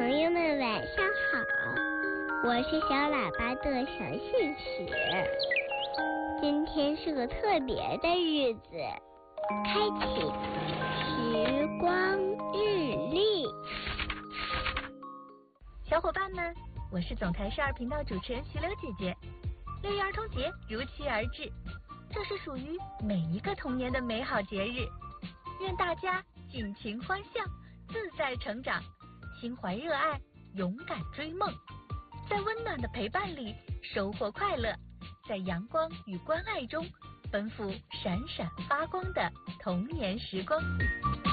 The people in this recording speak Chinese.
朋友们晚上好，我是小喇叭的小信使。今天是个特别的日子，开启时光日历。 小伙伴们，我是总台12频道主持人徐柳姐姐。6一儿童节如期而至，这是属于每一个童年的美好节日。愿大家尽情欢笑，自在成长，心怀热爱，勇敢追梦，在温暖的陪伴里收获快乐，在阳光与关爱中奔赴闪闪发光的童年时光。